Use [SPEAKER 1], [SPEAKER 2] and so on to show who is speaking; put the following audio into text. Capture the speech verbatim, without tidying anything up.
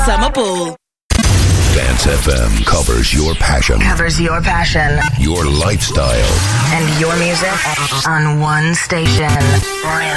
[SPEAKER 1] Summer Pool.
[SPEAKER 2] Dance F M covers your passion.
[SPEAKER 3] Covers your passion.
[SPEAKER 2] Your lifestyle.
[SPEAKER 3] And your music on one station.